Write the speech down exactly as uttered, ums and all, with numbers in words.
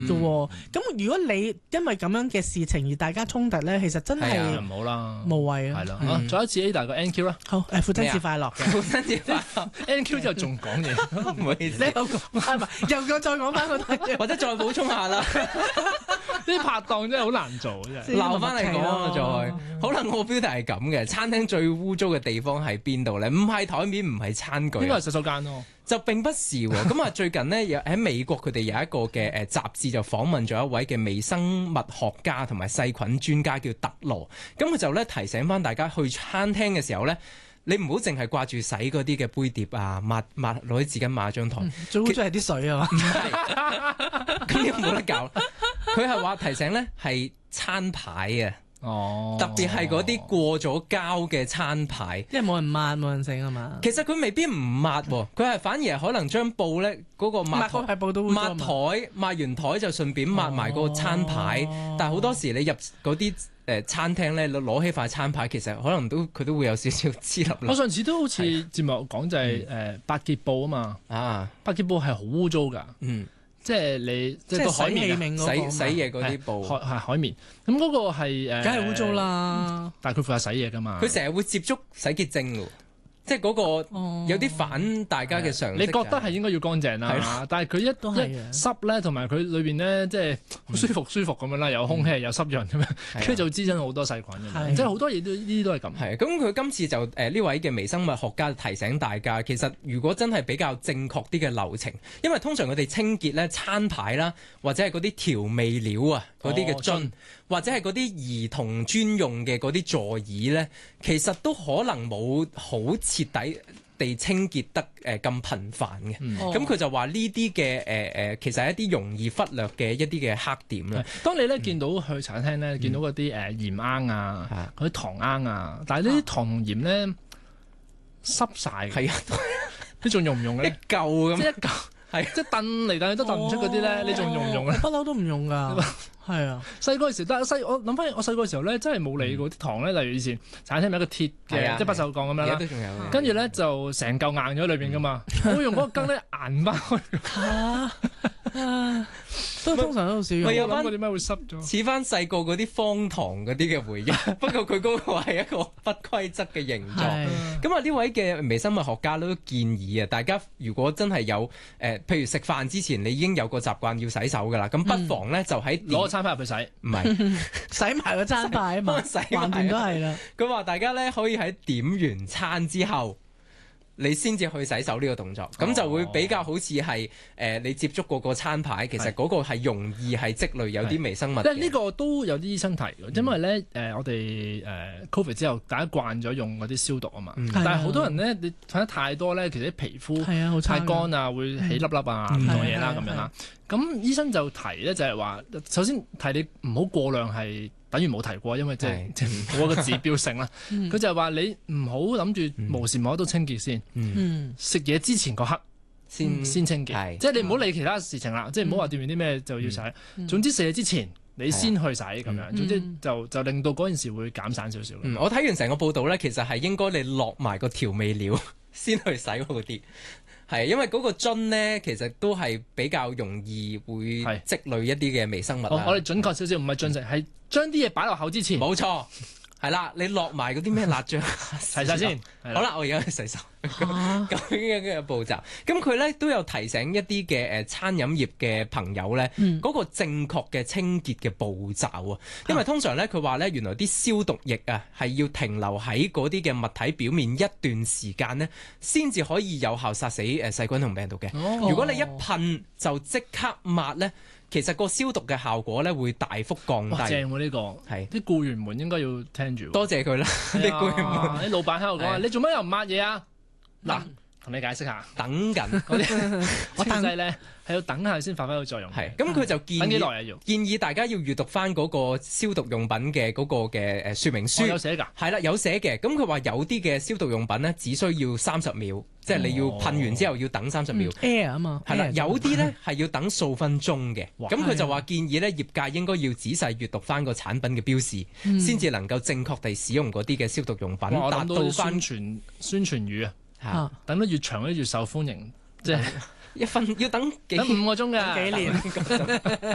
嘅喎。咁如果你因為咁樣嘅事情而大家衝突咧，其實真係唔好啦， 無謂啊。 係啦，再一次 Ada 個 N Q 啦。 好，誒父親節快樂嘅。 父親節快樂。 N Q 之後仲講嘢， 唔好意思。 你又講係咪？又再再講翻嗰單或者再補充下啦。 啲拍檔真係好難做，真係。 鬧翻嚟講啊，再好啦，我標題係咁嘅，餐廳最污糟嘅地方係邊度咧？唔係台面，唔係餐具， 應該係洗手間咯。 就並不是喎。咁啊，最近呢，有喺美國佢哋有一個嘅誒雜誌就訪問咗一位嘅微生物學家同埋細菌專家叫特羅。咁佢就咧提醒翻大家去餐廳嘅時候咧，你唔好淨係掛住洗嗰啲嘅杯碟啊，抹抹攞啲紙巾抹張台。 最污糟係啲水啊嘛。 唔係，咁呢個冇得搞。佢係話提醒咧係餐牌啊。 哦， 特別係嗰啲過咗膠嘅餐牌， 因為冇人抹冇人整啊嘛。 其實佢未必唔抹喎，佢係反而係可能將布咧嗰個抹台抹台抹完台就順便抹埋個餐牌。哦、但係好多時你入嗰啲誒餐廳咧攞起塊餐牌，其實可能都佢都會有少少黐粒粒。 我上次都好似節目講就係誒百潔布啊嘛， 啊百潔布係好污糟㗎。嗯。即係你即係個海綿洗洗嘢嗰啲布， 係海綿。咁嗰個係誒， 梗係污糟啦。 但係佢負責洗嘢㗎嘛。 佢成日會接觸洗潔精㗎。即係嗰個有啲反大家嘅常識、就是。 你覺得係應該要乾淨啦，的但係佢一都一濕咧，同埋佢裏邊咧，即係好舒服舒服咁樣啦，有空氣有濕潤咁樣，跟住、嗯、就滋生好多細菌嘅，的即係好多嘢都呢啲都係咁。係咁佢今次就誒呢、呃、位嘅微生物學家提醒大家，其實如果真係比較正確啲嘅流程，因為通常佢哋清潔咧餐牌啦，或者係嗰啲調味料啊嗰啲嘅樽，或者係嗰啲兒童專用嘅嗰啲座椅咧，其實都可能冇好徹底地清潔得誒咁頻繁嘅，咁佢、嗯、就話呢啲嘅誒誒，其實係一啲容易忽略嘅一啲嘅黑點啦。 當你咧見到去茶廳咧，嗯、見到嗰啲誒鹽罌啊，嗰啲、嗯、糖罌啊，但係呢啲糖同鹽咧濕晒，係啊，你仲用唔用咧？ 一嚿咁， 即係一嚿，係即係燉嚟燉去都燉唔出嗰啲咧，你仲用唔用咧？ 不嬲都唔用噶。係啊，細個嘅時候，但係細我諗翻，我細個嘅時候咧，真係冇理過啲糖咧。例如以前茶餐廳咪一個鐵嘅，即係不鏽鋼咁樣啦。都仲有。跟住咧就成嚿硬咗裏邊噶嘛，我用嗰個羹咧硬翻開。 都通常都好少用。 我有翻點解會濕咗？ 似翻細個嗰啲方糖嗰啲嘅回憶。不過佢嗰個係一個不規則嘅形狀。咁啊呢位嘅微生物學家都建議啊，大家如果真係有誒，譬如食飯之前你已經有個習慣要洗手噶啦，咁不妨咧就喺攞個餐牌入去洗， 唔係洗埋個餐牌啊嘛，洗埋都係啦。 佢話大家咧可以喺點完餐之後，你先至去洗手呢個動作，咁、哦、就會比較好似係誒你接觸過個餐牌，其實嗰個係容易係積累有啲微生物。 即係呢個都有啲醫生提嘅，因為咧誒、呃、我哋誒、呃、Covid 之後，大家慣咗用嗰啲消毒啊嘛，嗯、但係好多人咧你睇得太多咧，其實啲皮膚係啊好太乾啊，會起粒粒啊唔、嗯、同嘢啦咁樣啦。咁醫生就提咧就係話，首先提你唔好過量係。等於冇提過，因為即係即係冇一個指標性啦。佢就係話你唔好諗住無時無刻都清潔先，食嘢之前嗰刻先先清潔，即係你唔好理其他事情啦，即係唔好話掂完啲咩就要洗。總之食嘢之前你先去洗咁樣，總之就就令到嗰件事會減散少少。 我睇完成個報道咧，其實係應該你落埋個調味料先去洗嗰啲。係，因為嗰個樽咧，其實都係比較容易會積累一啲嘅微生物。 我我哋準確少少，唔係進食，係將啲嘢擺落口之前。 冇錯，係啦，你落埋嗰啲咩辣醬， 洗晒先。 好啦，我而家去洗手。咁樣嘅步驟，咁佢咧都有提醒一啲嘅誒餐飲業嘅朋友咧，嗰、嗯、個正確嘅清潔嘅步驟啊。因為通常咧，佢話咧，原來啲消毒液啊係要停留喺嗰啲嘅物體表面一段時間咧，先至可以有效殺死誒細菌同病毒嘅。哦、如果你一噴就即刻抹咧，其實個消毒嘅效果咧會大幅降低。 正喎呢個，係啲僱員們應該要聽住。 多謝佢啦，啲僱員們， 啲老闆喺度講，你做乜又唔抹嘢啊？嗱，同你解釋下， 等緊嗰啲我等劑咧，係要等下先發揮到作用。 係，咁佢就建議等幾耐啊？要建議大家要閱讀翻嗰個消毒用品嘅嗰個嘅誒說明書。 有寫㗎？ 係啦，有寫嘅。咁佢話有啲嘅消毒用品咧，只需要三十秒，即係你要噴完之後要等三十秒。 Air 啊嘛， 係啦，有啲咧係要等數分鐘嘅。咁佢就話建議咧，業界應該要仔細閱讀翻個產品嘅標示，先至能夠正確地使用嗰啲嘅消毒用品，達到翻宣傳宣傳語啊！啊、等得越長咧越受歡迎，即係一分要等幾等五個鐘㗎，幾年。